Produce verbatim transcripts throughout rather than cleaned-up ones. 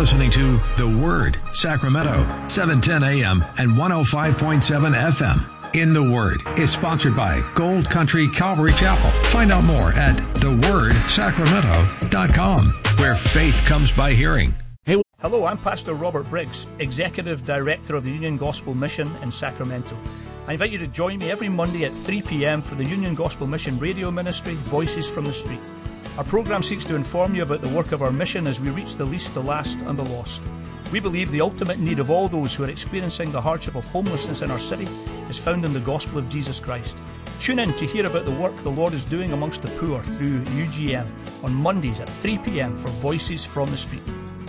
listening to The Word, Sacramento, seven ten a.m. and one oh five point seven F M. In the Word is sponsored by Gold Country Calvary Chapel. Find out more at the word sacramento dot com, where faith comes by hearing. Hey. Hello, I'm Pastor Robert Briggs, Executive Director of the Union Gospel Mission in Sacramento. I invite you to join me every Monday at three p.m. for the Union Gospel Mission radio ministry, Voices from the Street. Our program seeks to inform you about the work of our mission as we reach the least, the last, and the lost. We believe the ultimate need of all those who are experiencing the hardship of homelessness in our city is found in the gospel of Jesus Christ. Tune in to hear about the work the Lord is doing amongst the poor through U G M on Mondays at three p.m. for Voices from the Street.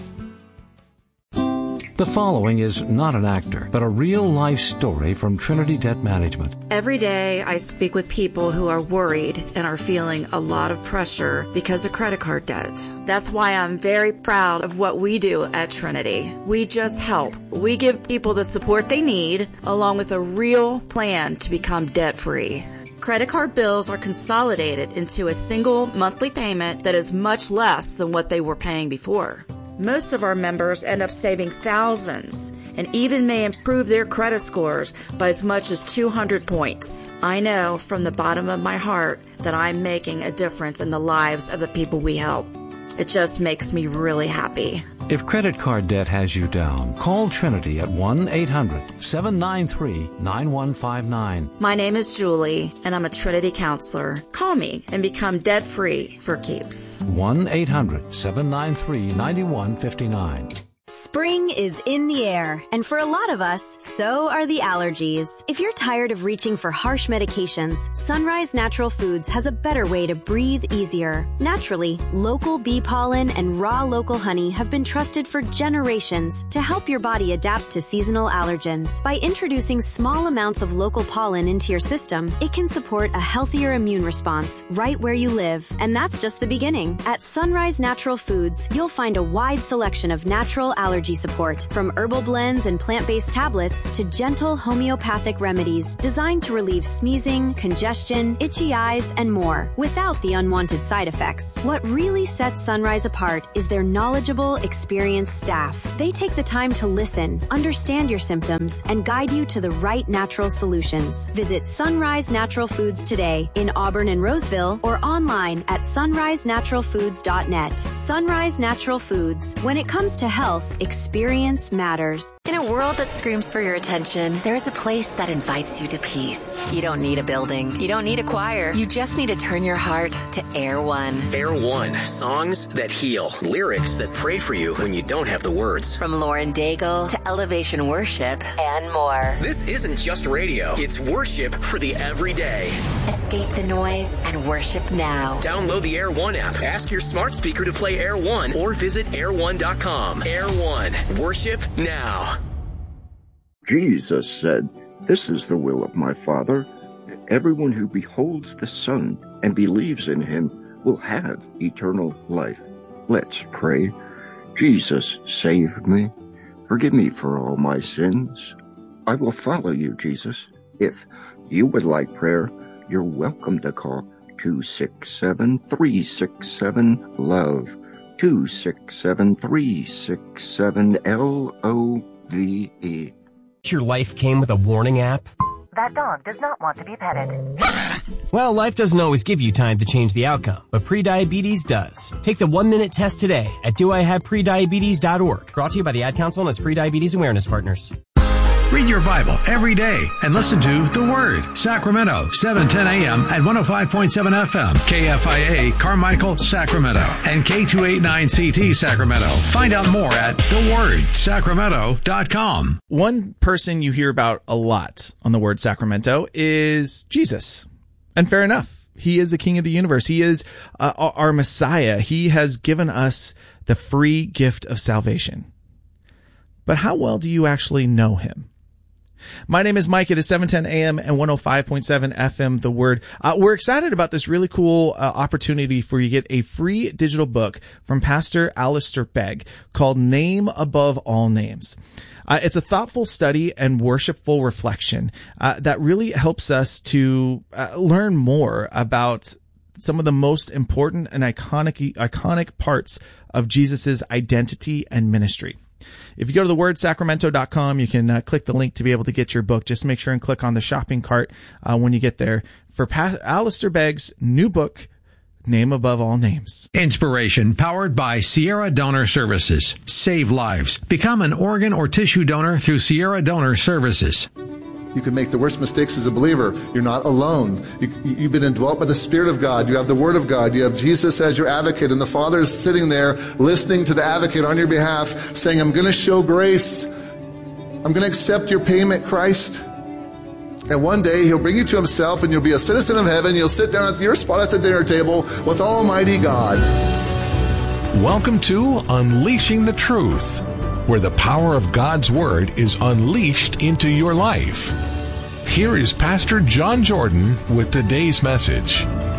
The following is not an actor, but a real-life story from Trinity Debt Management. Every day I speak with people who are worried and are feeling a lot of pressure because of credit card debt. That's why I'm very proud of what we do at Trinity. We just help. We give people the support they need, along with a real plan to become debt-free. Credit card bills are consolidated into a single monthly payment that is much less than what they were paying before. Most of our members end up saving thousands and even may improve their credit scores by as much as two hundred points. I know from the bottom of my heart that I'm making a difference in the lives of the people we help. It just makes me really happy. If credit card debt has you down, call Trinity at one eight hundred seven nine three nine one five nine. My name is Julie, and I'm a Trinity counselor. Call me and become debt-free for keeps. one eight hundred seven nine three nine one five nine. Spring is in the air, and for a lot of us, so are the allergies. If you're tired of reaching for harsh medications, Sunrise Natural Foods has a better way to breathe easier. Naturally, local bee pollen and raw local honey have been trusted for generations to help your body adapt to seasonal allergens. By introducing small amounts of local pollen into your system, it can support a healthier immune response right where you live. And that's just the beginning. At Sunrise Natural Foods, you'll find a wide selection of natural allergy support, from herbal blends and plant-based tablets to gentle homeopathic remedies designed to relieve sneezing, congestion, itchy eyes, and more, without the unwanted side effects. What really sets Sunrise apart is their knowledgeable, experienced staff. They take the time to listen, understand your symptoms, and guide you to the right natural solutions. Visit Sunrise Natural Foods today in Auburn and Roseville, or online at sunrise natural foods dot net. Sunrise Natural Foods. When it comes to health, experience matters. In a world that screams for your attention, there is a place that invites you to peace. You don't need a building. You don't need a choir. You just need to turn your heart to Air One. Air One. Songs that heal. Lyrics that pray for you when you don't have the words. From Lauren Daigle to Elevation Worship and more. This isn't just radio. It's worship for the everyday. Escape the noise and worship now. Download the Air One app. Ask your smart speaker to play Air One or visit air one dot com. Air One. Worship now. Jesus said, "This is the will of my Father, that everyone who beholds the Son and believes in him will have eternal life." Let's pray. Jesus, save me. Forgive me for all my sins. I will follow you, Jesus. If you would like prayer, you're welcome to call two six seven, three six seven, LOVE. two six seven, three six seven, L O V E. Your life came with a warning app? That dog does not want to be petted. Well, life doesn't always give you time to change the outcome, but prediabetes does. Take the one-minute test today at do I have prediabetes dot org. Brought to you by the Ad Council and its Prediabetes Awareness Partners. Read your Bible every day and listen to The Word, Sacramento, seven ten a.m. and one oh five point seven F M, K F I A, Carmichael, Sacramento, and K two eighty-nine C T, Sacramento. Find out more at the word sacramento dot com. One person you hear about a lot on The Word Sacramento is Jesus. And fair enough. He is the King of the universe. He is uh, our Messiah. He has given us the free gift of salvation. But how well do you actually know him? My name is Mike. It is seven ten a.m. and one oh five point seven F M, The Word. Uh, we're excited about this really cool uh, opportunity for you to get a free digital book from Pastor Alistair Begg called Name Above All Names. Uh, it's a thoughtful study and worshipful reflection uh, that really helps us to uh, learn more about some of the most important and iconic, iconic parts of Jesus's identity and ministry. If you go to the word sacramento dot com, you can uh, click the link to be able to get your book. Just make sure and click on the shopping cart uh, when you get there for pa- Alistair Begg's new book, Name Above All Names. Inspiration powered by Sierra Donor Services. Save lives. Become an organ or tissue donor through Sierra Donor Services. You can make the worst mistakes as a believer. You're not alone. You, you've been indwelt by the Spirit of God. You have the Word of God. You have Jesus as your advocate, and the Father is sitting there listening to the advocate on your behalf, saying, I'm going to show grace. I'm going to accept your payment, Christ. And one day He'll bring you to Himself, and you'll be a citizen of heaven. You'll sit down at your spot at the dinner table with Almighty God. Welcome to Unleashing the Truth, where the power of God's Word is unleashed into your life. Here is Pastor John Jordan with today's message.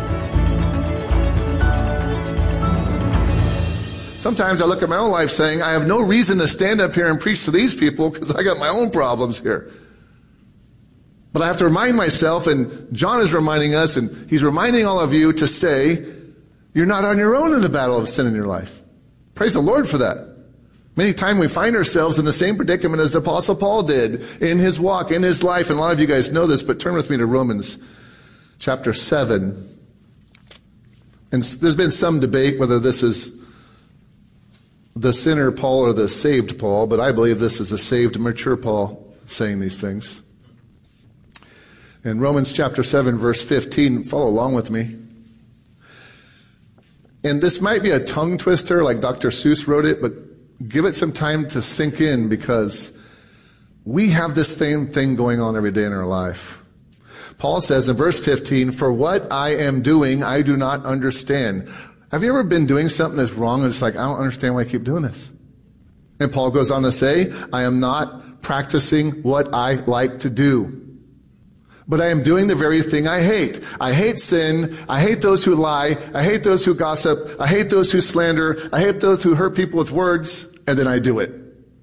Sometimes I look at my own life saying, I have no reason to stand up here and preach to these people because I got my own problems here. But I have to remind myself, and John is reminding us, and he's reminding all of you to say, you're not on your own in the battle of sin in your life. Praise the Lord for that. Many times we find ourselves in the same predicament as the Apostle Paul did in his walk, in his life. And a lot of you guys know this, but turn with me to Romans chapter seven. And there's been some debate whether this is the sinner Paul or the saved Paul, but I believe this is a saved, mature Paul saying these things. In Romans chapter seven, verse fifteen, follow along with me. And this might be a tongue twister like Doctor Seuss wrote it, but give it some time to sink in, because we have this same thing going on every day in our life. Paul says in verse fifteen, for what I am doing, I do not understand. Have you ever been doing something that's wrong and it's like, I don't understand why I keep doing this? And Paul goes on to say, I am not practicing what I like to do, but I am doing the very thing I hate. I hate sin. I hate those who lie. I hate those who gossip. I hate those who slander. I hate those who hurt people with words. And then I do it.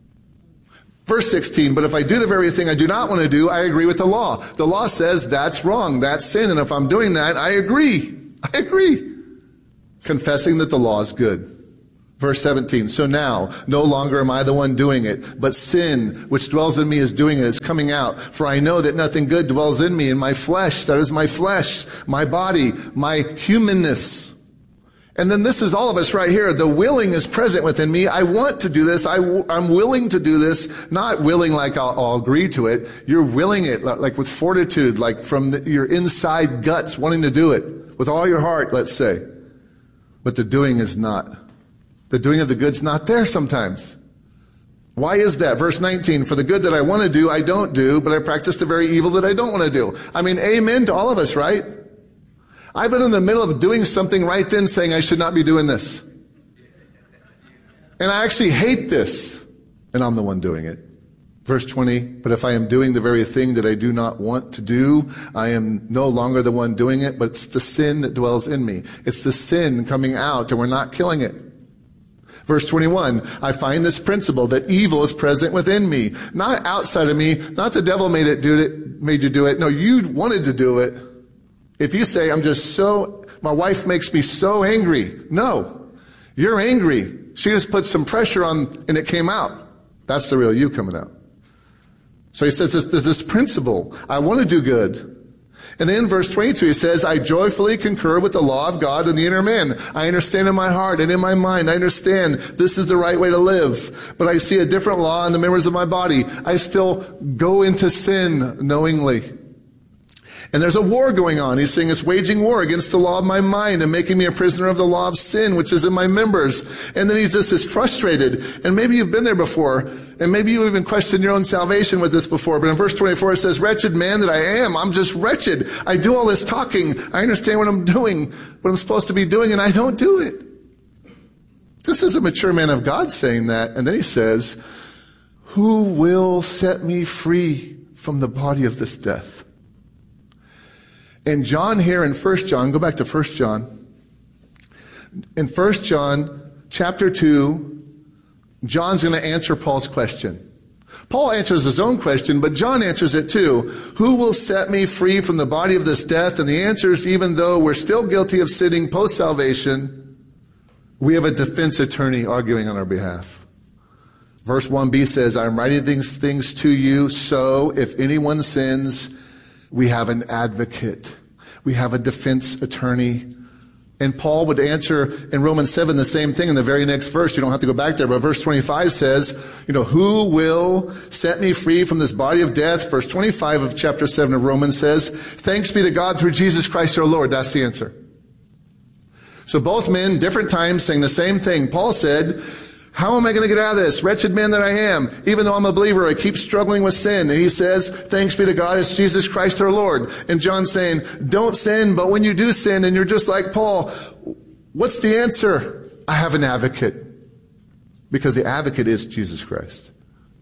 Verse sixteen, but if I do the very thing I do not want to do, I agree with the law. The law says that's wrong, that's sin, and if I'm doing that, I agree. I agree. Confessing that the law is good. Verse seventeen, so now, no longer am I the one doing it, but sin, which dwells in me, is doing it, is coming out. For I know that nothing good dwells in me, in my flesh, that is my flesh, my body, my humanness. And then this is all of us right here. The willing is present within me. I want to do this. I, I'm willing to do this. Not willing like I'll, I'll agree to it. You're willing it like with fortitude, like from the, your inside guts wanting to do it with all your heart, let's say. But the doing is not. The doing of the good's not there sometimes. Why is that? Verse nineteen, for the good that I want to do, I don't do, but I practice the very evil that I don't want to do. I mean, amen to all of us, right? I've been in the middle of doing something right then saying I should not be doing this. And I actually hate this. And I'm the one doing it. Verse twenty, but if I am doing the very thing that I do not want to do, I am no longer the one doing it, but it's the sin that dwells in me. It's the sin coming out, and we're not killing it. Verse twenty-one, I find this principle that evil is present within me, not outside of me, not the devil made it do it, made you do it. No, you wanted to do it. If you say, I'm just so, my wife makes me so angry. No, you're angry. She just put some pressure on and it came out. That's the real you coming out. So he says, there's this principle. I want to do good. And then in verse twenty-two, he says, I joyfully concur with the law of God in the inner man. I understand in my heart and in my mind, I understand this is the right way to live. But I see a different law in the members of my body. I still go into sin knowingly. And there's a war going on. He's saying it's waging war against the law of my mind and making me a prisoner of the law of sin, which is in my members. And then he just is frustrated. And maybe you've been there before. And maybe you even questioned your own salvation with this before. But in verse twenty-four, it says, wretched man that I am. I'm just wretched. I do all this talking. I understand what I'm doing, what I'm supposed to be doing, and I don't do it. This is a mature man of God saying that. And then he says, who will set me free from the body of this death? And John here in First John, go back to First John. In First John chapter two, John's going to answer Paul's question. Paul answers his own question, but John answers it too. Who will set me free from the body of this death? And the answer is, even though we're still guilty of sinning post-salvation, we have a defense attorney arguing on our behalf. Verse one b says, I am writing these things to you, so if anyone sins, we have an advocate. We have a defense attorney. And Paul would answer in Romans seven the same thing in the very next verse. You don't have to go back there, but verse twenty-five says, you know, who will set me free from this body of death? Verse twenty-five of chapter seven of Romans says, thanks be to God through Jesus Christ our Lord. That's the answer. So both men, different times, saying the same thing. Paul said, how am I going to get out of this? Wretched man that I am. Even though I'm a believer, I keep struggling with sin. And he says, thanks be to God, it's Jesus Christ our Lord. And John's saying, don't sin, but when you do sin, and you're just like Paul, what's the answer? I have an advocate. Because the advocate is Jesus Christ.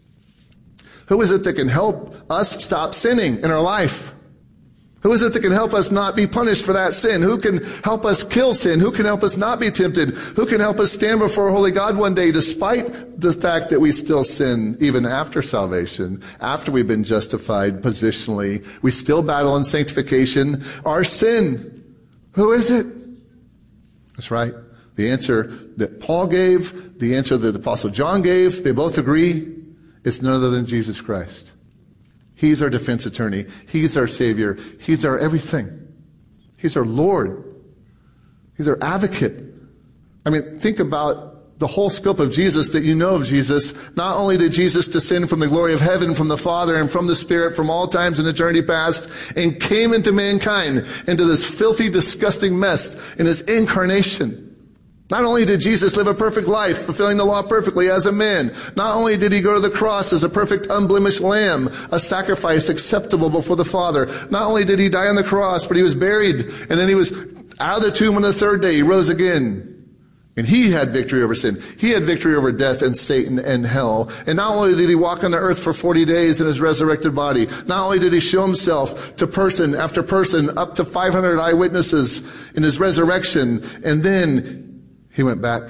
Who is it that can help us stop sinning in our life? Who is it that can help us not be punished for that sin? Who can help us kill sin? Who can help us not be tempted? Who can help us stand before a holy God one day despite the fact that we still sin even after salvation, after we've been justified positionally? We still battle in sanctification our sin. Who is it? That's right. The answer that Paul gave, the answer that the Apostle John gave, they both agree, it's none other than Jesus Christ. He's our defense attorney. He's our Savior. He's our everything. He's our Lord. He's our advocate. I mean, think about the whole scope of Jesus that you know of Jesus. Not only did Jesus descend from the glory of heaven, from the Father, and from the Spirit, from all times in eternity past, and came into mankind, into this filthy, disgusting mess in his incarnation. Not only did Jesus live a perfect life, fulfilling the law perfectly as a man, not only did he go to the cross as a perfect unblemished lamb, a sacrifice acceptable before the Father, not only did he die on the cross, but he was buried, and then he was out of the tomb on the third day, he rose again. And he had victory over sin. He had victory over death and Satan and hell. And not only did he walk on the earth for forty days in his resurrected body, not only did he show himself to person after person, up to five hundred eyewitnesses in his resurrection, and then he went back.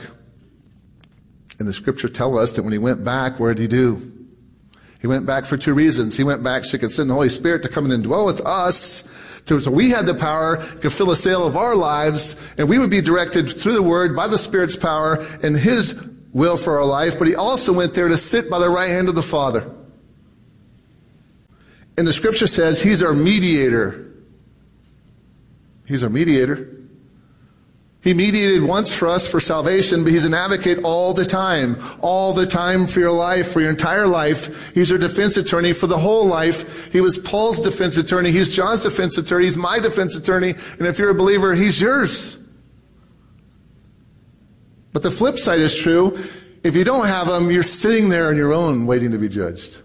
And the scripture tells us that when he went back, what did he do? He went back for two reasons. He went back so he could send the Holy Spirit to come in and dwell with us. So we had the power, could fill the sail of our lives, and we would be directed through the Word by the Spirit's power and His will for our life. But he also went there to sit by the right hand of the Father. And the scripture says He's our mediator. He's our mediator. He mediated once for us for salvation, but He's an advocate all the time. All the time for your life, for your entire life. He's our defense attorney for the whole life. He was Paul's defense attorney. He's John's defense attorney. He's my defense attorney. And if you're a believer, He's yours. But the flip side is true. If you don't have Him, you're sitting there on your own waiting to be judged.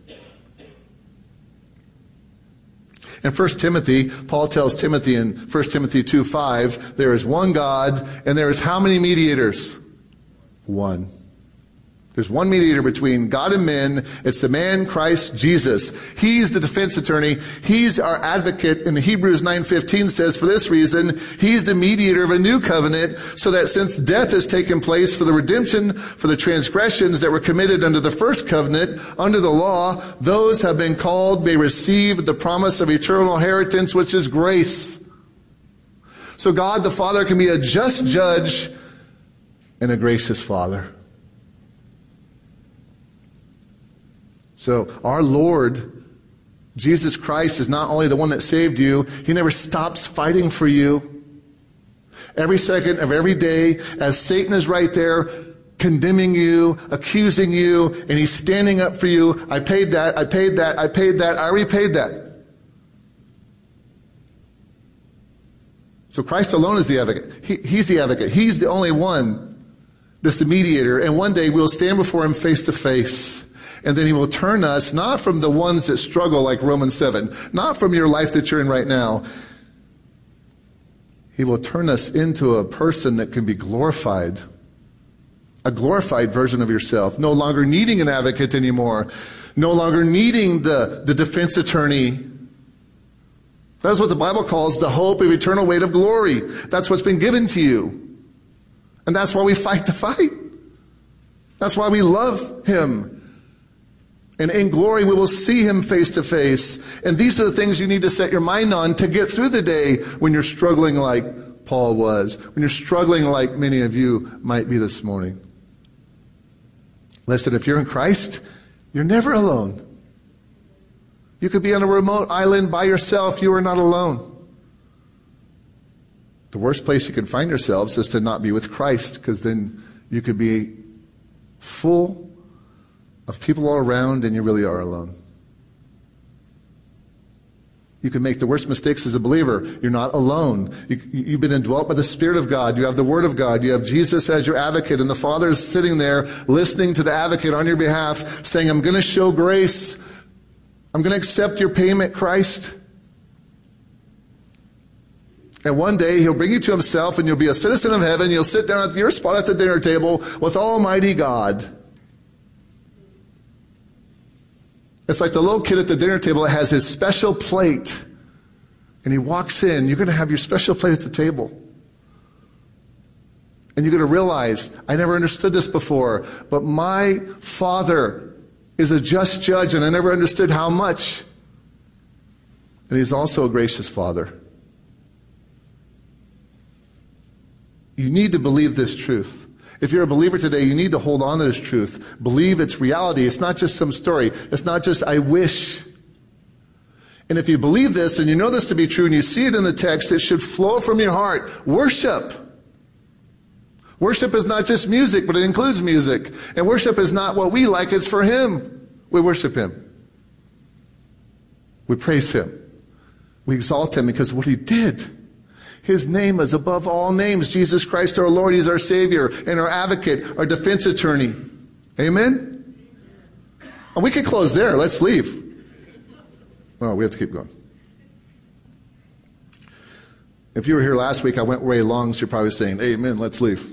In First Timothy, Paul tells Timothy in First Timothy two five, there is one God, and there is how many mediators? One. There's one mediator between God and men. It's the man Christ Jesus. He's the defense attorney. He's our advocate. And Hebrews nine fifteen says, for this reason, He's the mediator of a new covenant, so that since death has taken place for the redemption, for the transgressions that were committed under the first covenant, under the law, those have been called may receive the promise of eternal inheritance, which is grace. So God the Father can be a just judge and a gracious Father. So our Lord, Jesus Christ, is not only the one that saved you, He never stops fighting for you. Every second of every day, as Satan is right there condemning you, accusing you, and he's standing up for you. I paid that, I paid that, I paid that, I repaid that. So Christ alone is the advocate. He, he's the advocate. He's the only one that's the mediator. And one day we'll stand before Him face to face. And then He will turn us, not from the ones that struggle like Romans seven, not from your life that you're in right now. He will turn us into a person that can be glorified. A glorified version of yourself. No longer needing an advocate anymore. No longer needing the, the defense attorney. That's what the Bible calls the hope of eternal weight of glory. That's what's been given to you. And that's why we fight the fight. That's why we love Him. And in glory, we will see him face to face. And these are the things you need to set your mind on to get through the day when you're struggling like Paul was, when you're struggling like many of you might be this morning. Listen, if you're in Christ, you're never alone. You could be on a remote island by yourself. You are not alone. The worst place you can find yourselves is to not be with Christ, because then you could be full of people all around and you really are alone. You can make the worst mistakes as a believer. You're not alone. You, you've been indwelt by the Spirit of God. You have the Word of God. You have Jesus as your advocate, and the Father is sitting there listening to the advocate on your behalf, saying, I'm going to show grace. I'm going to accept your payment, Christ. And one day he'll bring you to himself and you'll be a citizen of heaven. You'll sit down at your spot at the dinner table with Almighty God. It's like the little kid at the dinner table that has his special plate. And he walks in. You're going to have your special plate at the table. And you're going to realize, I never understood this before, but my Father is a just judge, and I never understood how much. And he's also a gracious Father. You need to believe this truth. If you're a believer today, you need to hold on to this truth. Believe it's reality. It's not just some story. It's not just, I wish. And if you believe this and you know this to be true and you see it in the text, it should flow from your heart. Worship. Worship is not just music, but it includes music. And worship is not what we like, it's for Him. We worship Him. We praise Him. We exalt Him because of what He did. His name is above all names. Jesus Christ our Lord, He's our Savior and our advocate, our defense attorney. Amen? And we can close there. Let's leave. Oh, we have to keep going. If you were here last week, I went way long, so you're probably saying, amen, let's leave.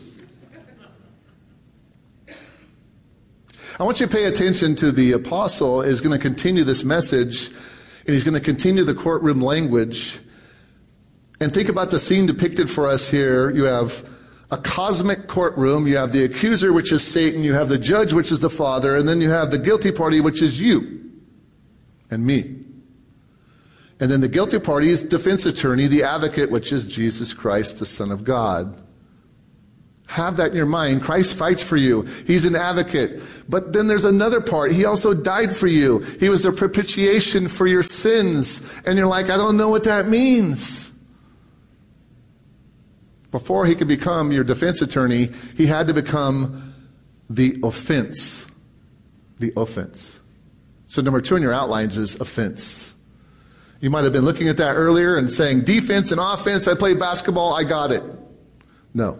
I want you to pay attention to the apostle is going to continue this message, and he's going to continue the courtroom language. And think about the scene depicted for us here. You have a cosmic courtroom. You have the accuser, which is Satan. You have the judge, which is the Father. And then you have the guilty party, which is you and me. And then the guilty party is defense attorney, the advocate, which is Jesus Christ, the Son of God. Have that in your mind. Christ fights for you. He's an advocate. But then there's another part. He also died for you. He was the propitiation for your sins. And you're like, I don't know what that means. Before he could become your defense attorney, he had to become the offense. The offense. So number two in your outlines is offense. You might have been looking at that earlier and saying, defense and offense, I played basketball, I got it. No.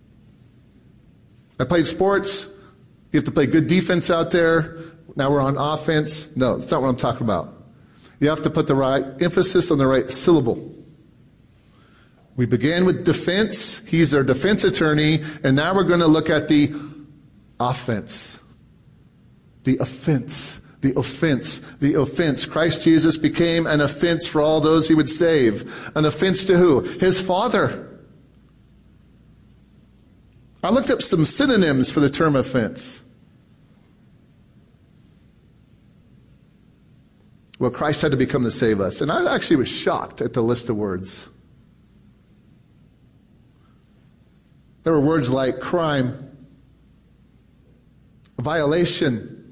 I played sports, you have to play good defense out there. Now we're on offense. No, that's not what I'm talking about. You have to put the right emphasis on the right syllable. We began with defense. He's our defense attorney. And now we're going to look at the offense. The offense. The offense. The offense. Christ Jesus became an offense for all those He would save. An offense to who? His Father. I looked up some synonyms for the term offense. Well, Christ had to become to save us. And I actually was shocked at the list of words. There were words like crime, violation,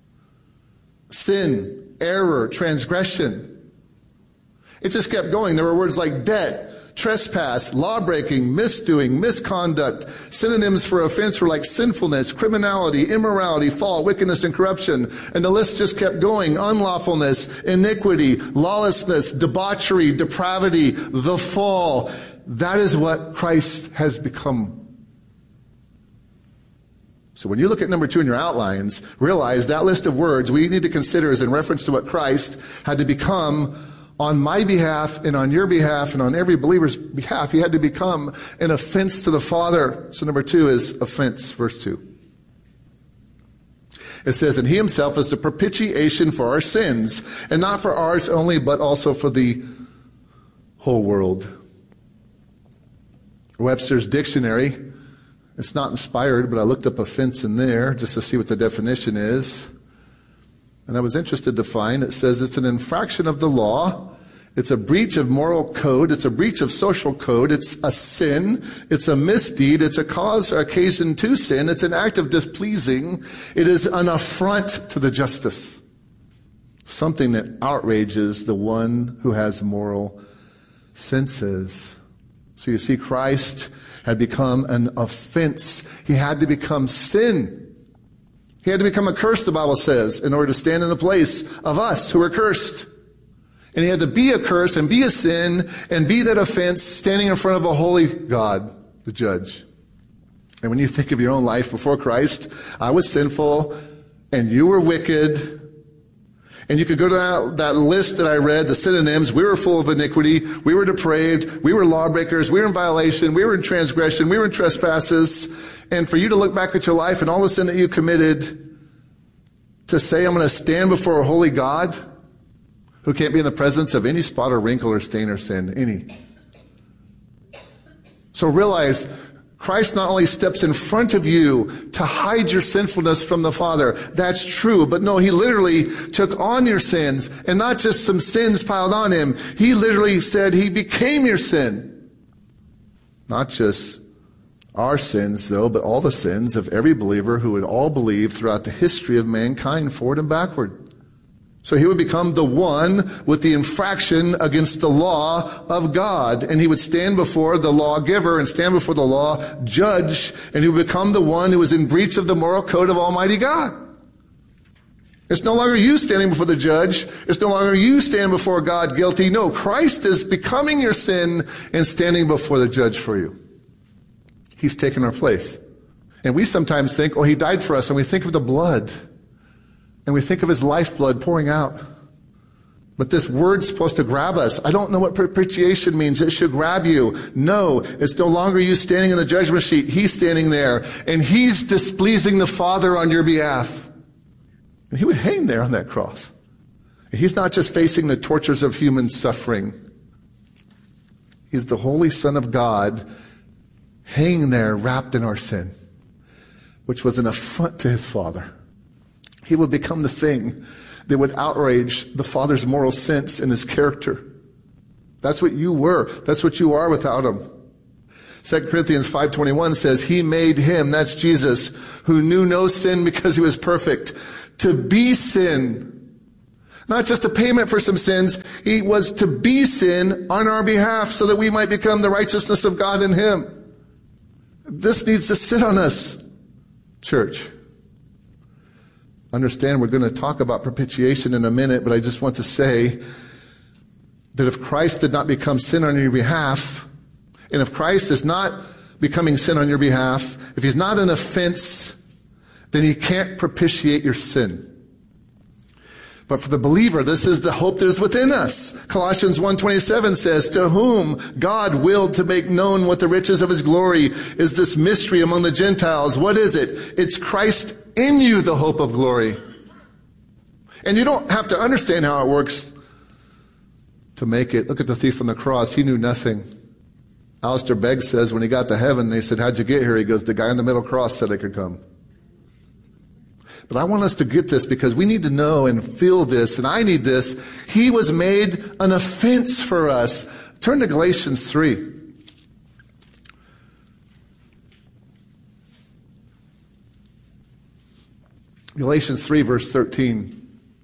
sin, error, transgression. It just kept going. There were words like debt, trespass, lawbreaking, misdoing, misconduct. Synonyms for offense were like sinfulness, criminality, immorality, fall, wickedness, and corruption. And the list just kept going. Unlawfulness, iniquity, lawlessness, debauchery, depravity, the fall. That is what Christ has become. So when you look at number two in your outlines, realize that list of words we need to consider is in reference to what Christ had to become on my behalf and on your behalf and on every believer's behalf. He had to become an offense to the Father. So number two is offense, verse two. It says, and He Himself is the propitiation for our sins, and not for ours only, but also for the whole world. Webster's dictionary, it's not inspired, but I looked up offense in there just to see what the definition is. And I was interested to find it says it's an infraction of the law. It's a breach of moral code. It's a breach of social code. It's a sin. It's a misdeed. It's a cause or occasion to sin. It's an act of displeasing. It is an affront to the justice. Something that outrages the one who has moral senses. So you see, Christ had become an offense. He had to become sin. He had to become a curse, the Bible says, in order to stand in the place of us who are cursed. And he had to be a curse and be a sin and be that offense standing in front of a holy God, the judge. And when you think of your own life before Christ, I was sinful and you were wicked. And you could go to that, that list that I read, the synonyms. We were full of iniquity. We were depraved. We were lawbreakers. We were in violation. We were in transgression. We were in trespasses. And for you to look back at your life and all the sin that you committed, to say, I'm going to stand before a holy God who can't be in the presence of any spot or wrinkle or stain or sin, any. So realize, Christ not only steps in front of you to hide your sinfulness from the Father. That's true. But no, he literally took on your sins, and not just some sins piled on him. He literally said he became your sin. Not just our sins, though, but all the sins of every believer who would all believe throughout the history of mankind, forward and backward. So he would become the one with the infraction against the law of God. And he would stand before the lawgiver and stand before the law judge. And he would become the one who was in breach of the moral code of Almighty God. It's no longer you standing before the judge. It's no longer you standing before God guilty. No, Christ is becoming your sin and standing before the judge for you. He's taken our place. And we sometimes think, oh, he died for us. And we think of the blood. And we think of his lifeblood pouring out. But this word's supposed to grab us. I don't know what propitiation means. It should grab you. No, it's no longer you standing in the judgment seat. He's standing there. And he's displeasing the Father on your behalf. And he would hang there on that cross. And he's not just facing the tortures of human suffering. He's the Holy Son of God hanging there wrapped in our sin, which was an affront to his Father. He would become the thing that would outrage the Father's moral sense and his character. That's what you were. That's what you are without him. Second Corinthians five twenty-one says, he made him, that's Jesus, who knew no sin because he was perfect, to be sin. Not just a payment for some sins. He was to be sin on our behalf so that we might become the righteousness of God in him. This needs to sit on us, church. Understand, we're going to talk about propitiation in a minute, but I just want to say that if Christ did not become sin on your behalf, and if Christ is not becoming sin on your behalf, if he's not an offense, then he can't propitiate your sin. But for the believer, this is the hope that is within us. Colossians one twenty-seven says, to whom God willed to make known what the riches of his glory is, this mystery among the Gentiles. What is it? It's Christ in you, the hope of glory. And you don't have to understand how it works to make it. Look at the thief on the cross. He knew nothing. Alistair Begg says when he got to heaven, they said, how'd you get here? He goes, the guy on the middle cross said I could come. But I want us to get this because we need to know and feel this, and I need this. He was made an offense for us. Turn to Galatians three. Galatians three, verse thirteen.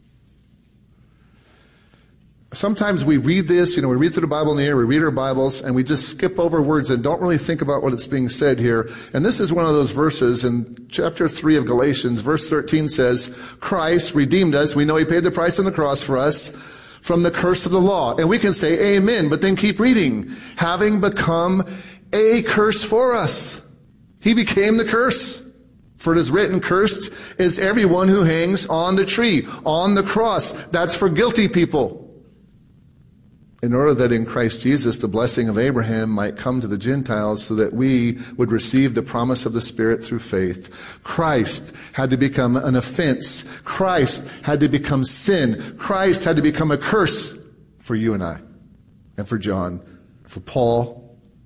Sometimes we read this, you know, we read through the Bible in the air, we read our Bibles, and we just skip over words and don't really think about what it's being said here. And this is one of those verses in chapter three of Galatians. Verse thirteen says, Christ redeemed us. We know he paid the price on the cross for us from the curse of the law. And we can say amen, but then keep reading. Having become a curse for us. He became the curse. For it is written, cursed is everyone who hangs on the tree, on the cross. That's for guilty people. In order that in Christ Jesus the blessing of Abraham might come to the Gentiles so that we would receive the promise of the Spirit through faith. Christ had to become an offense. Christ had to become sin. Christ had to become a curse for you and I, and for John, for Paul,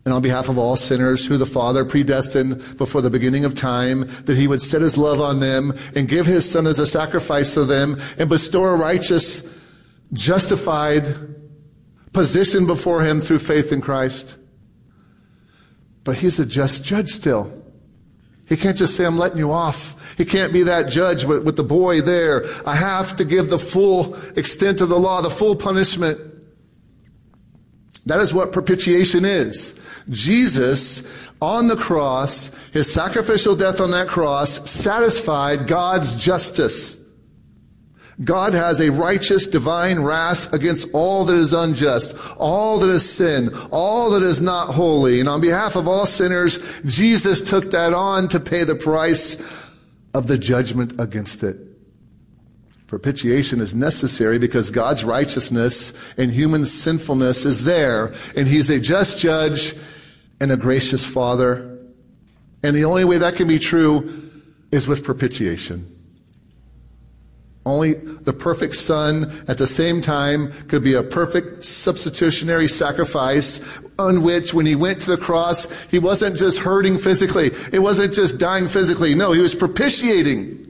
and on behalf of all sinners who the Father predestined before the beginning of time, that he would set his love on them and give his Son as a sacrifice to them and bestow a righteous, justified position before him through faith in Christ. But he's a just judge still. He can't just say, I'm letting you off. He can't be that judge with, with the boy there. I have to give the full extent of the law, the full punishment. That is what propitiation is. Jesus, on the cross, his sacrificial death on that cross, satisfied God's justice. God has a righteous divine wrath against all that is unjust, all that is sin, all that is not holy. And on behalf of all sinners, Jesus took that on to pay the price of the judgment against it. Propitiation is necessary because God's righteousness and human sinfulness is there, and he's a just judge and a gracious Father. And the only way that can be true is with propitiation. Only the perfect Son at the same time could be a perfect substitutionary sacrifice on which, when he went to the cross, he wasn't just hurting physically. It wasn't just dying physically. No, he was propitiating.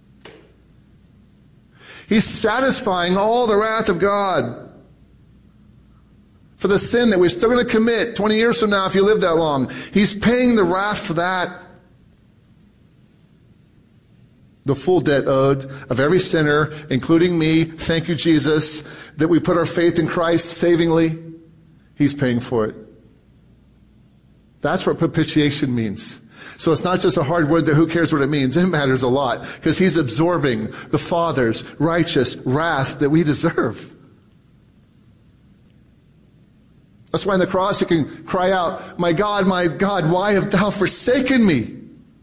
He's satisfying all the wrath of God for the sin that we're still going to commit twenty years from now if you live that long. He's paying the wrath for that. The full debt owed of every sinner, including me. Thank you, Jesus, that we put our faith in Christ savingly. He's paying for it. That's what propitiation means. So it's not just a hard word that who cares what it means. It matters a lot because he's absorbing the Father's righteous wrath that we deserve. That's why on the cross he can cry out, my God, my God, why have thou forsaken me?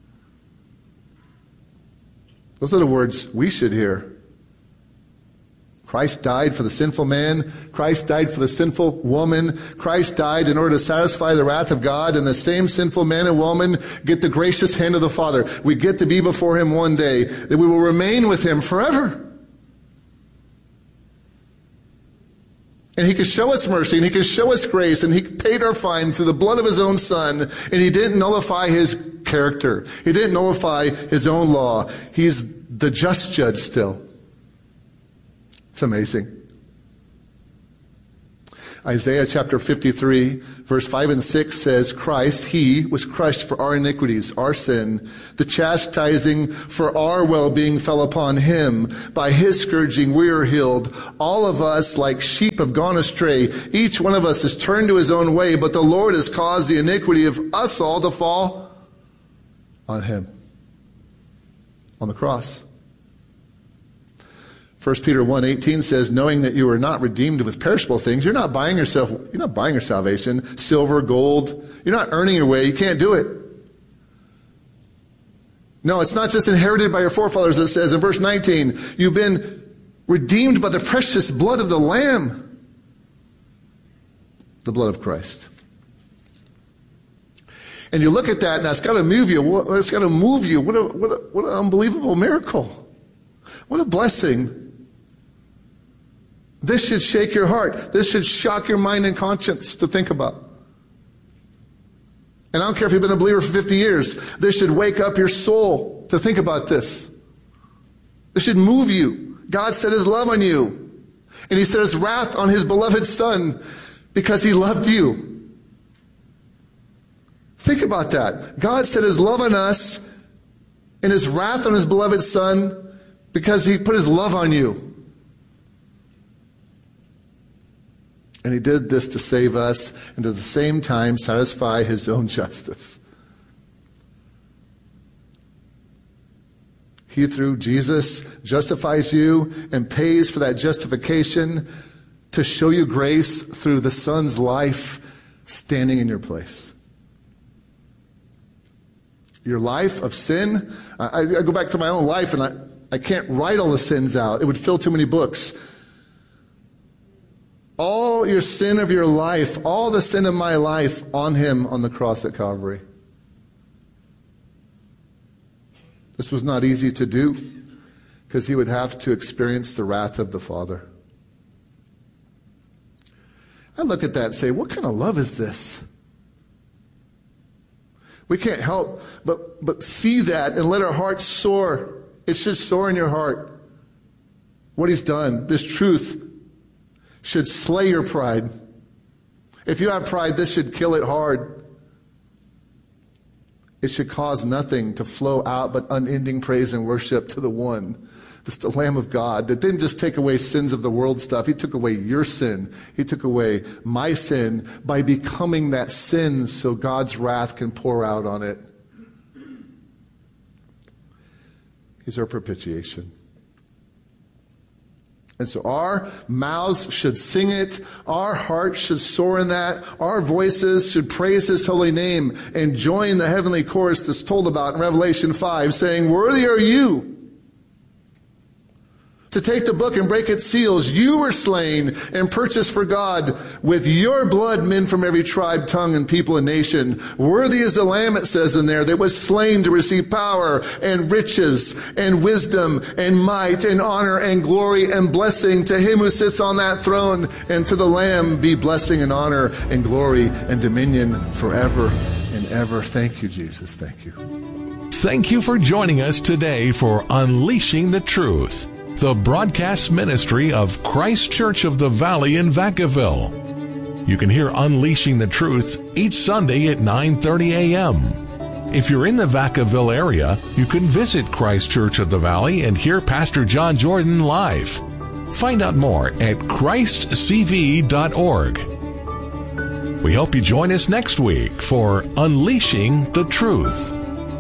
Those are the words we should hear. Christ died for the sinful man. Christ died for the sinful woman. Christ died in order to satisfy the wrath of God, and the same sinful man and woman get the gracious hand of the Father. We get to be before him one day, that we will remain with him forever. And he can show us mercy, and he can show us grace, and he paid our fine through the blood of his own Son, and he didn't nullify his character. He didn't nullify his own law. He's the just judge still. It's amazing. Isaiah chapter fifty-three, verse five and six says, Christ, he was crushed for our iniquities, our sin. The chastising for our well-being fell upon him. By his scourging we are healed. All of us, like sheep, have gone astray. Each one of us has turned to his own way, but the Lord has caused the iniquity of us all to fall on him. On the cross. First Peter one eighteen says, knowing that you are not redeemed with perishable things. You're not buying yourself, you're not buying your salvation, silver, gold. You're not earning your way. You can't do it. No, it's not just inherited by your forefathers. It says in verse nineteen, you've been redeemed by the precious blood of the Lamb. The blood of Christ. And you look at that, and that's got to move you. It's got to move you. What a, what a, what an unbelievable miracle. What a blessing. This should shake your heart. This should shock your mind and conscience to think about. And I don't care if you've been a believer for fifty years. This should wake up your soul to think about this. This should move you. God set his love on you. And he set his wrath on his beloved Son because he loved you. Think about that. God set his love on us and his wrath on his beloved Son because he put his love on you. And he did this to save us and at the same time satisfy his own justice. He, through Jesus, justifies you and pays for that justification to show you grace through the Son's life standing in your place. Your life of sin, I, I go back to my own life and I, I can't write all the sins out. It would fill too many books. All your sin of your life, all the sin of my life on him on the cross at Calvary. This was not easy to do because he would have to experience the wrath of the Father. I look at that and say, what kind of love is this? We can't help but, but see that and let our hearts soar. It should soar in your heart. What he's done, this truth should slay your pride. If you have pride, this should kill it hard. It should cause nothing to flow out but unending praise and worship to the one. This the Lamb of God that didn't just take away sins of the world stuff. He took away your sin. He took away my sin by becoming that sin so God's wrath can pour out on it. He's our propitiation. And so our mouths should sing it. Our hearts should soar in that. Our voices should praise his holy name and join the heavenly chorus that's told about in Revelation five, saying, "Worthy are you to take the book and break its seals. You were slain and purchased for God with your blood men from every tribe, tongue, and people and nation. Worthy is the Lamb," it says in there, "that was slain to receive power and riches and wisdom and might and honor and glory and blessing. To him who sits on that throne and to the Lamb be blessing and honor and glory and dominion forever and ever." Thank you, Jesus. Thank you. Thank you for joining us today for Unleashing the Truth, the broadcast ministry of Christ Church of the Valley in Vacaville. You can hear Unleashing the Truth each Sunday at nine thirty a.m. If you're in the Vacaville area, you can visit Christ Church of the Valley and hear Pastor John Jordan live. Find out more at christ c v dot org. We hope you join us next week for Unleashing the Truth.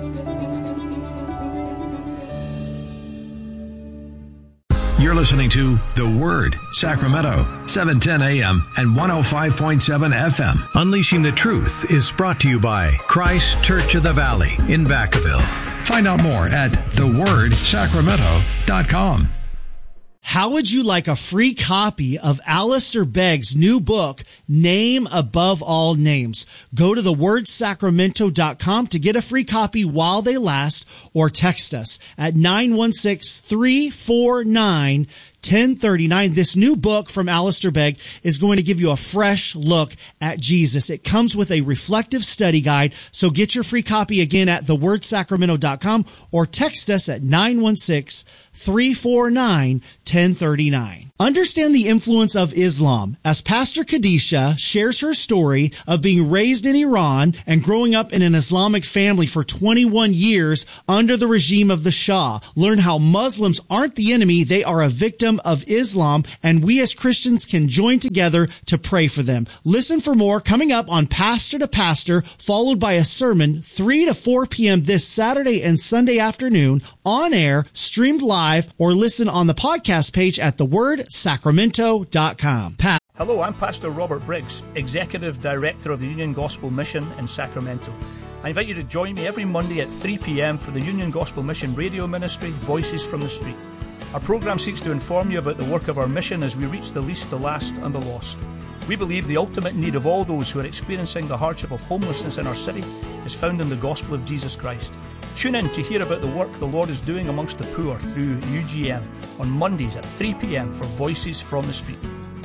You're listening to The Word, Sacramento, seven ten a.m. and one oh five point seven F M. Unleashing the Truth is brought to you by Christ Church of the Valley in Vacaville. Find out more at the word sacramento dot com. How would you like a free copy of Alistair Begg's new book, Name Above All Names? Go to the word sacramento dot com to get a free copy while they last, or text us at nine one six, three four nine, ten thirty-nine. This new book from Alistair Begg is going to give you a fresh look at Jesus. It comes with a reflective study guide, so get your free copy again at the word sacramento dot com or text us at nine one six, three four nine, ten thirty-nine. Understand the influence of Islam as Pastor Khadisha shares her story of being raised in Iran and growing up in an Islamic family for twenty-one years under the regime of the Shah. Learn how Muslims aren't the enemy, they are a victim of Islam, and we as Christians can join together to pray for them. Listen for more coming up on Pastor to Pastor, followed by a sermon three to four p.m. this Saturday and Sunday afternoon, on air, streamed live, or listen on the podcast page at the word sacramento dot com. Pa- Hello, I'm Pastor Robert Briggs, Executive Director of the Union Gospel Mission in Sacramento. I invite you to join me every Monday at three p.m. for the Union Gospel Mission radio ministry, Voices from the Street. Our program seeks to inform you about the work of our mission as we reach the least, the last, and the lost. We believe the ultimate need of all those who are experiencing the hardship of homelessness in our city is found in the gospel of Jesus Christ. Tune in to hear about the work the Lord is doing amongst the poor through U G M on Mondays at three p.m. for Voices from the Street.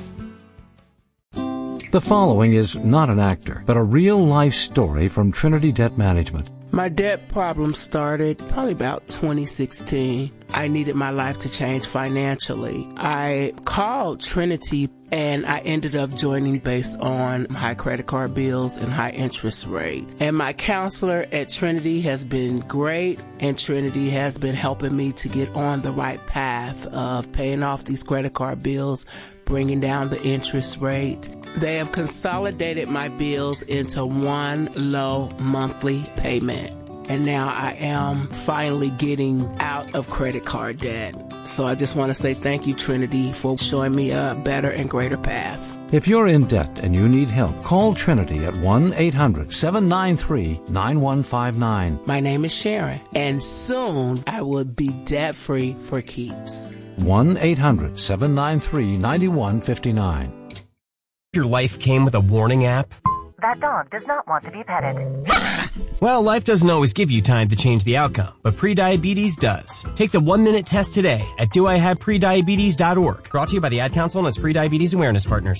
The following is not an actor, but a real-life story from Trinity Debt Management. My debt problem started probably about twenty sixteen. I needed my life to change financially. I called Trinity and I ended up joining based on high credit card bills and high interest rate. And my counselor at Trinity has been great, and Trinity has been helping me to get on the right path of paying off these credit card bills, bringing down the interest rate. They have consolidated my bills into one low monthly payment. And now I am finally getting out of credit card debt. So I just want to say thank you, Trinity, for showing me a better and greater path. If you're in debt and you need help, call Trinity at one eight hundred, seven nine three, nine one five nine. My name is Sharon, and soon I will be debt-free for keeps. one eight hundred, seven nine three, nine one five nine. Your life came with a warning app? That dog does not want to be petted. Well, life doesn't always give you time to change the outcome, but prediabetes does. Take the one-minute test today at do I have prediabetes dot org. Brought to you by the Ad Council and its Prediabetes Awareness Partners.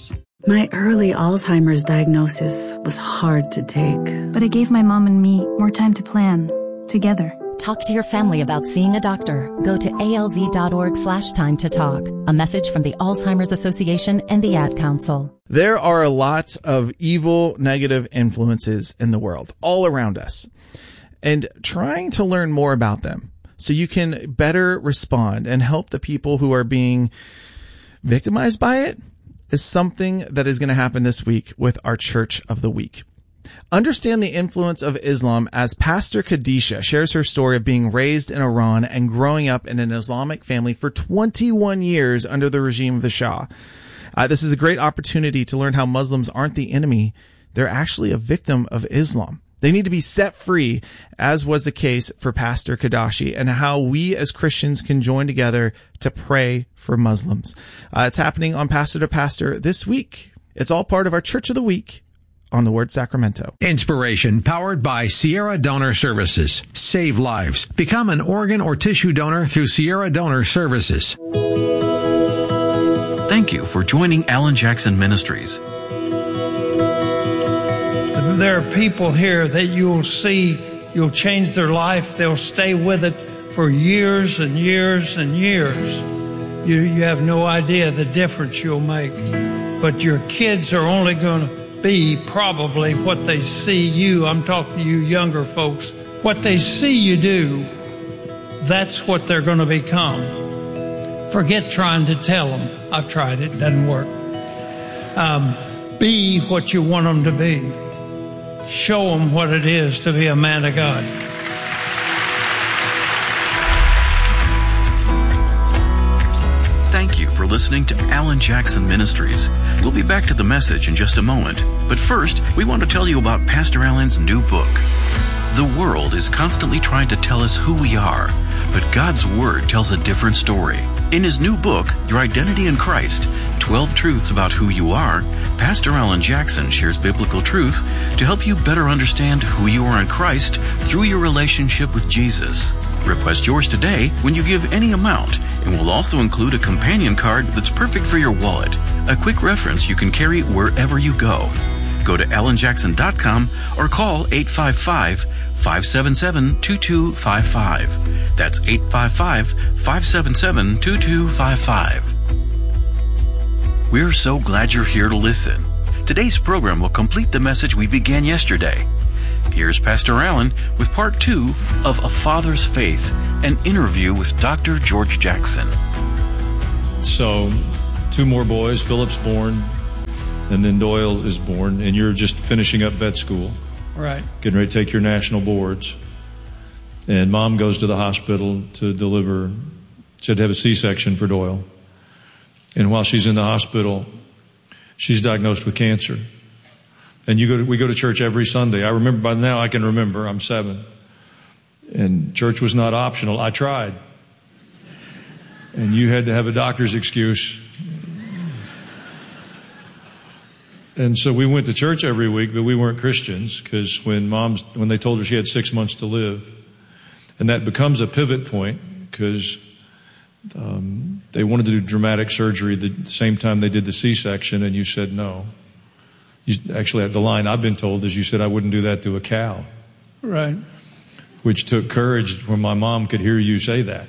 My early Alzheimer's diagnosis was hard to take. But it gave my mom and me more time to plan, together. Talk to your family about seeing a doctor. Go to alz.org slash time to talk. A message from the Alzheimer's Association and the Ad Council. There are a lot of evil, negative influences in the world, all around us. And trying to learn more about them so you can better respond and help the people who are being victimized by it is something that is going to happen this week with our Church of the Week. Understand the influence of Islam as Pastor Khadisha shares her story of being raised in Iran and growing up in an Islamic family for twenty-one years under the regime of the Shah. Uh, this is a great opportunity to learn how Muslims aren't the enemy. They're actually a victim of Islam. They need to be set free, as was the case for Pastor Kadashi, and how we as Christians can join together to pray for Muslims. Uh, it's happening on Pastor to Pastor this week. It's all part of our Church of the Week on the Word Sacramento. Inspiration powered by Sierra Donor Services. Save lives. Become an organ or tissue donor through Sierra Donor Services. Thank you for joining Alan Jackson Ministries. There are people here that you'll see, you'll change their life. They'll stay with it for years and years and years. You, you have no idea the difference you'll make. But your kids are only going to be probably what they see you. I'm talking to you younger folks. What they see you do, that's what they're going to become. Forget trying to tell them. I've tried it. Doesn't work. Um, be what you want them to be. Show them what it is to be a man of God. Thank you for listening to Alan Jackson Ministries. We'll be back to the message in just a moment. But first, we want to tell you about Pastor Alan's new book. The world is constantly trying to tell us who we are, but God's Word tells a different story. In his new book, Your Identity in Christ, twelve Truths About Who You Are, Pastor Alan Jackson shares biblical truth to help you better understand who you are in Christ through your relationship with Jesus. Request yours today when you give any amount, and we'll also include a companion card that's perfect for your wallet, a quick reference you can carry wherever you go. Go to alan jackson dot com or call eight five five, five seven seven, two two five five. That's eight five five, five seven seven, two two five five. We're so glad you're here to listen. Today's program will complete the message we began yesterday. Here's Pastor Alan with part two of A Father's Faith, an interview with Doctor George Jackson. So, two more boys, Philip's born, and then Doyle is born, and you're just finishing up vet school. Right. Getting ready to take your national boards. And Mom goes to the hospital to deliver, she had to have a C-section for Doyle. And while she's in the hospital, she's diagnosed with cancer. And you go to, we go to church every Sunday. I remember, by now I can remember, I'm seven. And church was not optional. I tried. And you had to have a doctor's excuse. And so we went to church every week, but we weren't Christians, because when mom's, when they told her she had six months to live, and that becomes a pivot point, because um, they wanted to do dramatic surgery the same time they did the C-section, and you said no. You, actually, the line I've been told is you said I wouldn't do that to a cow. Right. Which took courage when my mom could hear you say that.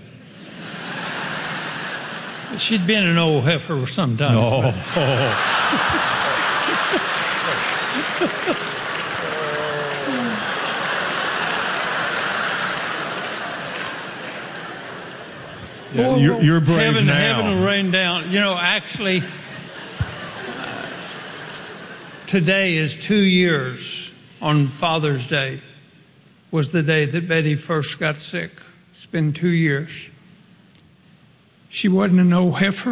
She'd been an old heifer for some time. No. Yeah, you're, you're brave heaven, now. Heaven will rain down. You know, actually, uh, today is two years on Father's Day was the day that Betty first got sick. It's been two years. She wasn't an old heifer.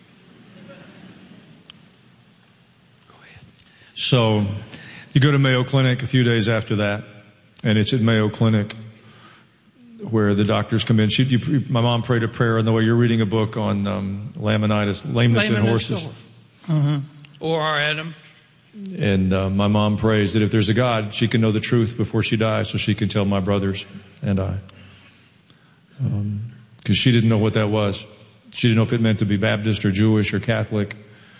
Go ahead. So you go to Mayo Clinic a few days after that, and it's at Mayo Clinic where the doctors come in. She, you, my mom prayed a prayer on the way. You're reading a book on um, laminitis, lameness in horses. Mm-hmm. Or our Adam. And uh, my mom prays that if there's a God, she can know the truth before she dies, so she can tell my brothers and I. Because um, she didn't know what that was. She didn't know if it meant to be Baptist or Jewish or Catholic.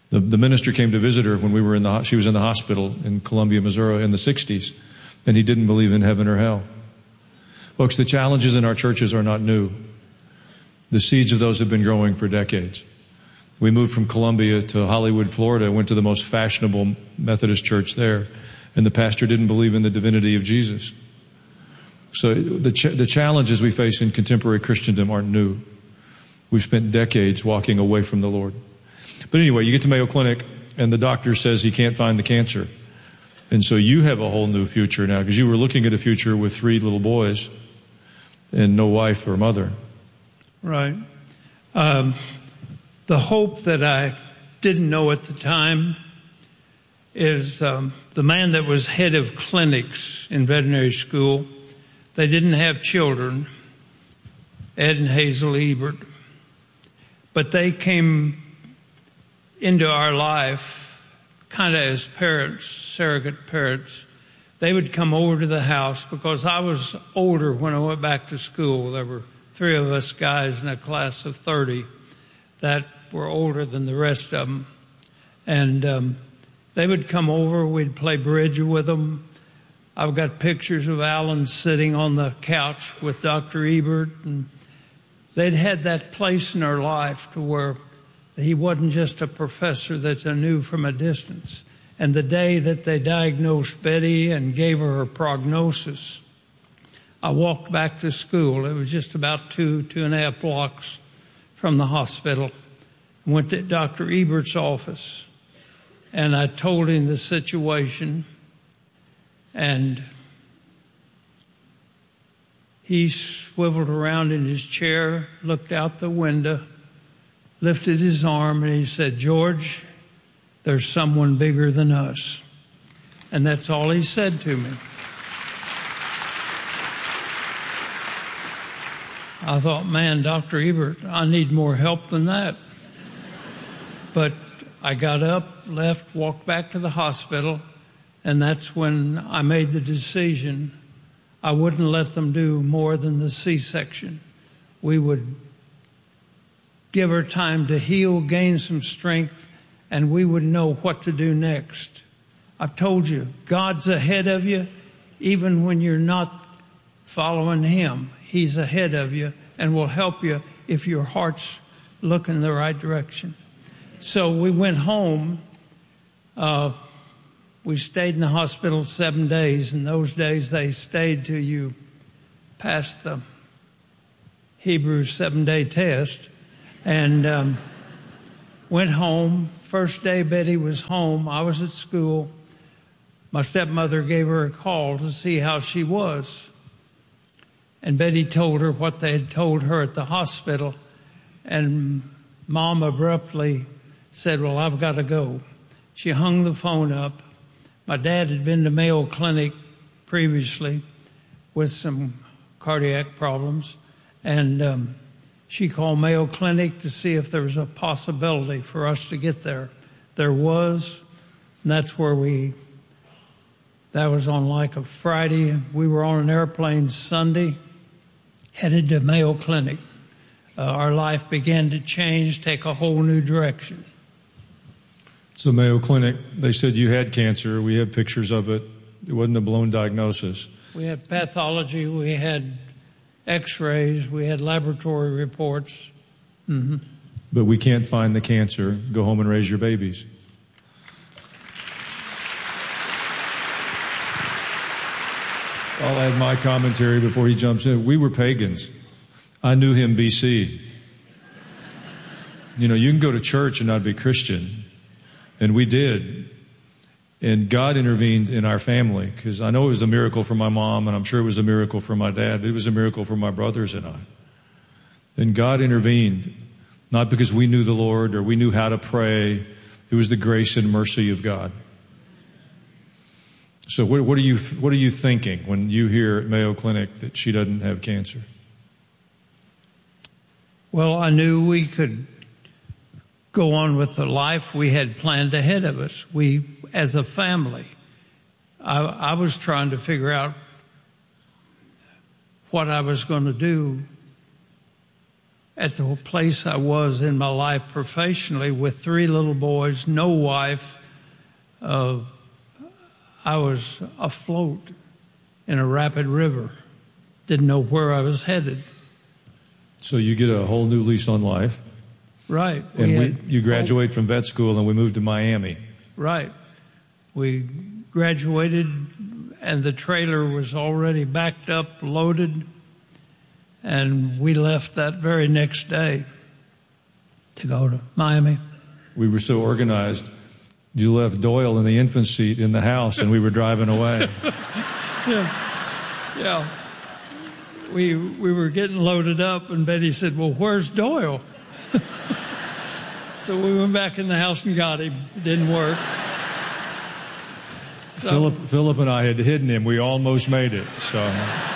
The, the minister came to visit her when we were in the, she was in the hospital in Columbia, Missouri in the sixties, and he didn't believe in heaven or hell. Folks, the challenges in our churches are not new. The seeds of those have been growing for decades. We moved from Columbia to Hollywood, Florida, went to the most fashionable Methodist church there, and the pastor didn't believe in the divinity of Jesus. So the, ch- the challenges we face in contemporary Christendom aren't new. We've spent decades walking away from the Lord. But anyway, you get to Mayo Clinic, and the doctor says he can't find the cancer. And so you have a whole new future now, because you were looking at a future with three little boys and no wife or mother. Right. Um, the hope that I didn't know at the time is um, the man that was head of clinics in veterinary school, they didn't have children, Ed and Hazel Ebert, but they came into our life kind of as parents, surrogate parents. They would come over to the house because I was older when I went back to school. There were three of us guys in a class of thirty that were older than the rest of them. And um, they would come over, we'd play bridge with them. I've got pictures of Alan sitting on the couch with Doctor Ebert. And they'd had that place in their life to where he wasn't just a professor that I knew from a distance. And the day that they diagnosed Betty and gave her her prognosis, I walked back to school. It was just about two, two and a half blocks from the hospital. Went to Doctor Ebert's office, and I told him the situation, and he swiveled around in his chair, looked out the window, lifted his arm, and he said, "George, there's someone bigger than us." And that's all he said to me. I thought, man, Doctor Ebert, I need more help than that. But I got up, left, walked back to the hospital, and that's when I made the decision I wouldn't let them do more than the C-section. We would give her time to heal, gain some strength, and we would know what to do next. I've told you, God's ahead of you, even when you're not following Him. He's ahead of you and will help you if your heart's looking in the right direction. So we went home. Uh, we stayed in the hospital seven days. In those days, they stayed till you passed the Hebrews seven-day test. And um, went home. First day Betty was home, I was at school. My stepmother gave her a call to see how she was. And Betty told her what they had told her at the hospital. And Mom abruptly said, "Well, I've got to go." She hung the phone up. My dad had been to Mayo Clinic previously with some cardiac problems. And um, she called Mayo Clinic to see if there was a possibility for us to get there. There was, and that's where we, that was on like a Friday. We were on an airplane Sunday, headed to Mayo Clinic. Uh, our life began to change, take a whole new direction. So Mayo Clinic, they said you had cancer. We have pictures of it. It wasn't a blown diagnosis. We had pathology. We had x-rays. We had laboratory reports. Mm-hmm. But we can't find the cancer. Go home and raise your babies. I'll add my commentary before he jumps in. We were pagans. I knew him B C. You know, you can go to church and not be Christian. And we did. And God intervened in our family, because I know it was a miracle for my mom, and I'm sure it was a miracle for my dad, but it was a miracle for my brothers and I. And God intervened, not because we knew the Lord or we knew how to pray. It was the grace and mercy of God. So what, what are you what are you thinking when you hear at Mayo Clinic that she doesn't have cancer? Well, I knew we could go on with the life we had planned ahead of us. We, as a family, I, I was trying to figure out what I was going to do at the place I was in my life professionally with three little boys, no wife. Uh, I was afloat in a rapid river. Didn't know where I was headed. So you get a whole new lease on life. Right. And we we, you graduate from vet school and we moved to Miami. Right. We graduated and the trailer was already backed up, loaded, and we left that very next day to go to Miami. We were so organized. You left Doyle in the infant seat in the house and we were driving away. Yeah. Yeah. We we were getting loaded up and Betty said, well, where's Doyle? So we went back in the house and got him. It didn't work. So, Philip, Philip and I had hidden him. We almost made it. So,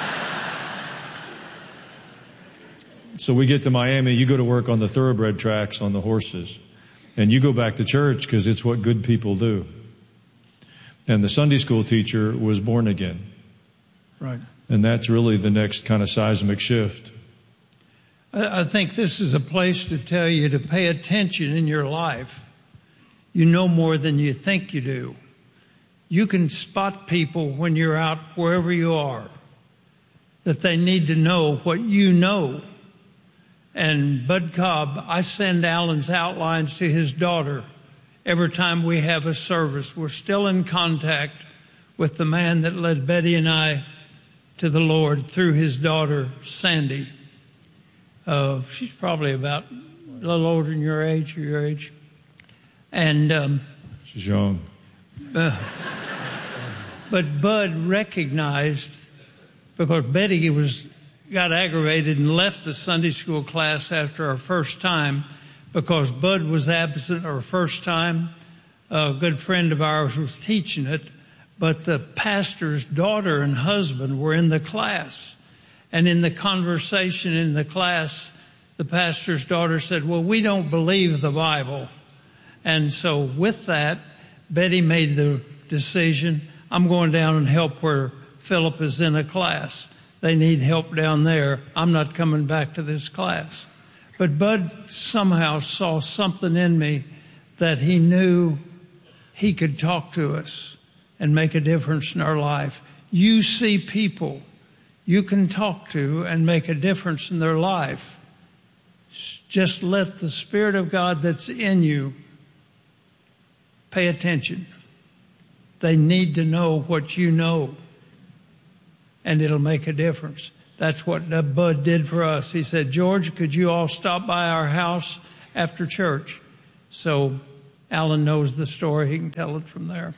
so we get to Miami. You go to work on the thoroughbred tracks on the horses. And you go back to church because it's what good people do. And the Sunday school teacher was born again. Right. And that's really the next kind of seismic shift. I think this is a place to tell you to pay attention in your life. You know more than you think you do. You can spot people when you're out wherever you are, that they need to know what you know. And Bud Cobb, I send Alan's outlines to his daughter every time we have a service. We're still in contact with the man that led Betty and I to the Lord through his daughter, Sandy. Uh, she's probably about a little older than your age, or your age. And um, she's young. Uh, but Bud recognized, because Betty was got aggravated and left the Sunday school class after our first time because Bud was absent our first time. A good friend of ours was teaching it, but the pastor's daughter and husband were in the class. And in the conversation in the class, the pastor's daughter said, well, we don't believe the Bible. And so with that, Betty made the decision, I'm going down and help where Philip is in a class. They need help down there. I'm not coming back to this class. But Bud somehow saw something in me that he knew he could talk to us and make a difference in our life. You see people you can talk to and make a difference in their life. Just let the Spirit of God that's in you pay attention. They need to know what you know, and it'll make a difference. That's what Bud did for us. He said, George, could you all stop by our house after church? So Alan knows the story. He can tell it from there.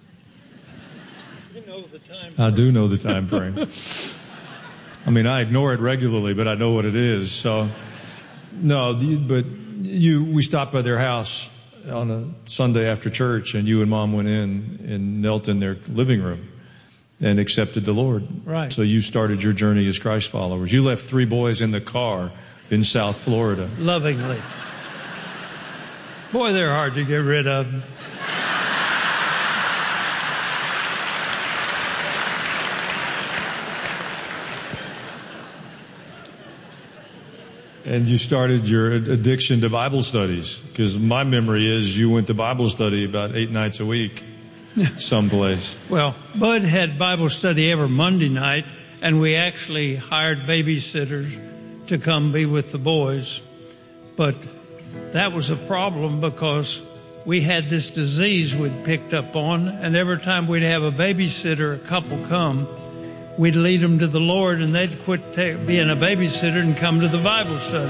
You know the time frame. I do know the time frame. I mean, I ignore it regularly, but I know what it is. So, no, but you, we stopped by their house on a Sunday after church, and you and Mom went in and knelt in their living room and accepted the Lord. Right. So you started your journey as Christ followers. You left three boys in the car in South Florida. Lovingly. Boy, they're hard to get rid of. And you started your addiction to Bible studies, because my memory is you went to Bible study about eight nights a week someplace. Well, Bud had Bible study every Monday night, and we actually hired babysitters to come be with the boys. But that was a problem because we had this disease we'd picked up on, and every time we'd have a babysitter, a couple come, we'd lead them to the Lord, and they'd quit ta- being a babysitter and come to the Bible study.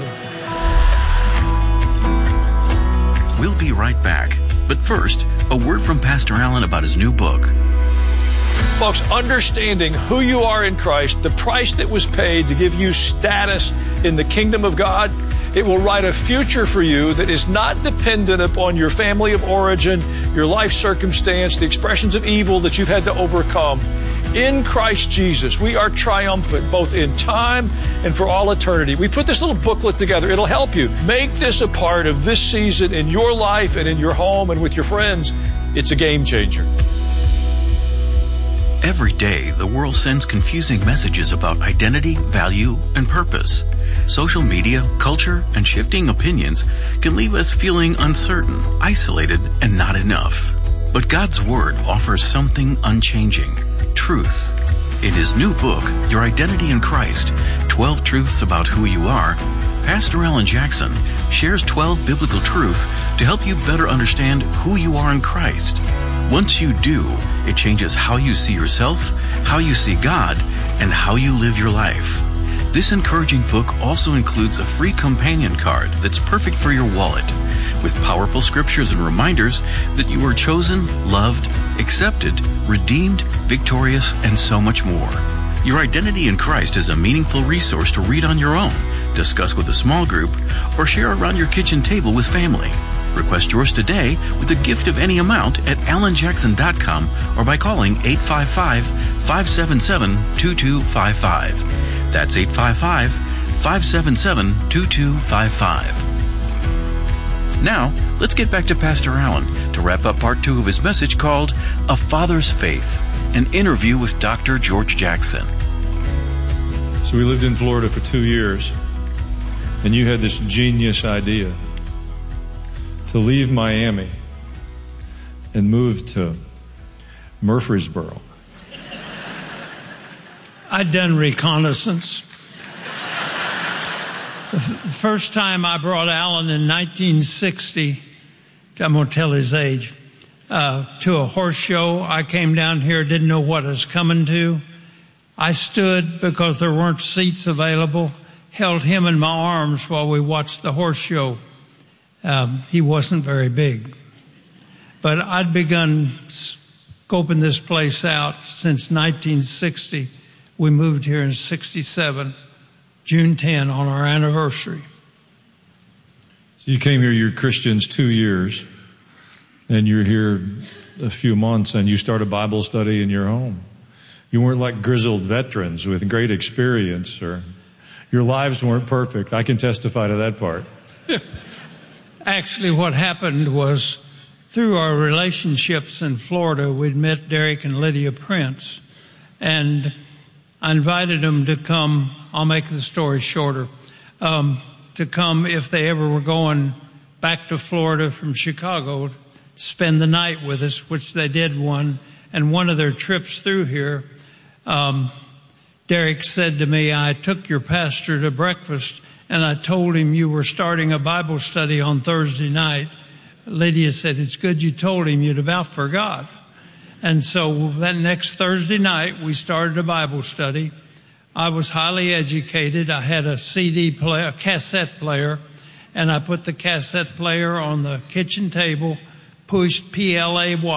We'll be right back. But first, a word from Pastor Allen about his new book. Folks, understanding who you are in Christ, the price that was paid to give you status in the kingdom of God, it will write a future for you that is not dependent upon your family of origin, your life circumstance, the expressions of evil that you've had to overcome. In Christ Jesus, we are triumphant both in time and for all eternity. We put this little booklet together. It'll help you. Make this a part of this season in your life and in your home and with your friends. It's a game changer. Every day, the world sends confusing messages about identity, value, and purpose. Social media, culture, and shifting opinions can leave us feeling uncertain, isolated, and not enough. But God's Word offers something unchanging: truth. In his new book, Your Identity in Christ, twelve Truths About Who You Are, Pastor Alan Jackson shares twelve biblical truths to help you better understand who you are in Christ. Once you do, it changes how you see yourself, how you see God, and how you live your life. This encouraging book also includes a free companion card that's perfect for your wallet, with powerful scriptures and reminders that you are chosen, loved, accepted, redeemed, victorious, and so much more. Your Identity in Christ is a meaningful resource to read on your own, discuss with a small group, or share around your kitchen table with family. Request yours today with a gift of any amount at alan jackson dot com or by calling eight five five, five seven seven, two two five five. That's eight five five, five seven seven, two two five five. Now, let's get back to Pastor Alan to wrap up part two of his message called A Father's Faith, an interview with Doctor George Jackson. So we lived in Florida for two years, and you had this genius idea to leave Miami and move to Murfreesboro. I'd done reconnaissance. The first time I brought Alan in nineteen sixty, I'm going to tell his age, uh, to a horse show. I came down here, didn't know what I was coming to. I stood because there weren't seats available, held him in my arms while we watched the horse show. Um, he wasn't very big. But I'd begun scoping this place out since nineteen sixty. We moved here in sixty-seven, June tenth, on our anniversary. So you came here, you're Christians two years, and you're here a few months, and you start a Bible study in your home. You weren't like grizzled veterans with great experience, or your lives weren't perfect. I can testify to that part. Actually, what happened was, through our relationships in Florida, we'd met Derek and Lydia Prince, and I invited them to come. I'll make the story shorter. Um, to come if they ever were going back to Florida from Chicago, spend the night with us, which they did one. And one of their trips through here, um, Derek said to me, I took your pastor to breakfast and I told him you were starting a Bible study on Thursday night. Lydia said, it's good you told him, you'd about forgot. And so that next Thursday night, we started a Bible study. I was highly educated. I had a C D player, a cassette player, and I put the cassette player on the kitchen table, pushed P L A